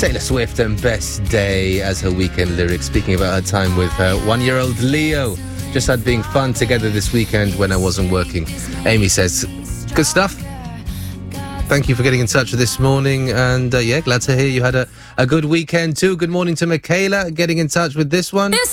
Taylor Swift and Best Day as her weekend lyrics, speaking about her time with her one-year-old Leo. Just had being fun together this weekend when I wasn't working. Amy says, good stuff. Thank you for getting in touch with this morning, and glad to hear you had a good weekend too. Good morning to Michaela, getting in touch with this one.